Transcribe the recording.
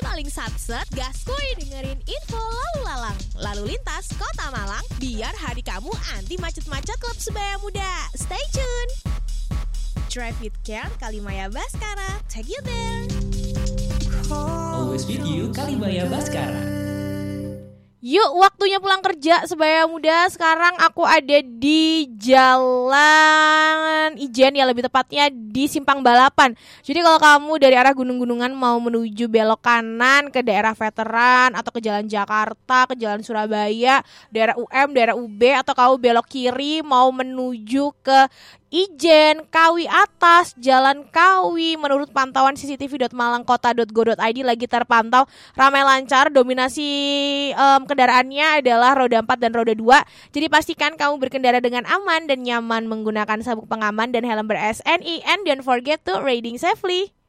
paling satset, gaskuy dengerin info lalu lalang, lalu lintas kota Malang, biar hari kamu anti macet-macet klub sebaya muda. Stay tune. Drive with Care Kalimaya Baskara, take you there. Always with you, Kalimaya Baskara. Yuk, waktunya pulang kerja sebaya muda. Sekarang aku ada di Jalan Ijen, ya lebih tepatnya di Simpang Balapan. Jadi kalau kamu dari arah Gunung-Gunungan mau menuju belok kanan ke daerah Veteran atau ke Jalan Jakarta, ke Jalan Surabaya, daerah UM, daerah UB, atau kamu belok kiri mau menuju ke Ijen, Kawi Atas, Jalan Kawi, menurut pantauan cctv.malangkota.go.id lagi terpantau ramai lancar. Dominasi kendaraannya adalah roda 4 dan roda 2. Jadi pastikan kamu berkendara dengan aman dan nyaman menggunakan sabuk pengaman dan helm ber-SNI, and don't forget to riding safely.